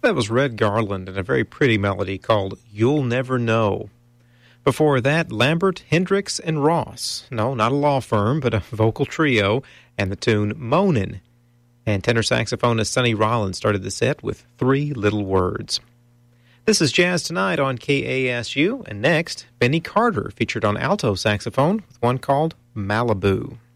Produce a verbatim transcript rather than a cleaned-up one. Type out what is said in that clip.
That was Red Garland and a very pretty melody called You'll Never Know. Before that, Lambert, Hendricks, and Ross. No, not a law firm, but a vocal trio, and the tune Moanin'. And tenor saxophonist Sonny Rollins started the set with Three Little Words. This is Jazz Tonight on K A S U, and next, Benny Carter featured on alto saxophone with one called Malibu.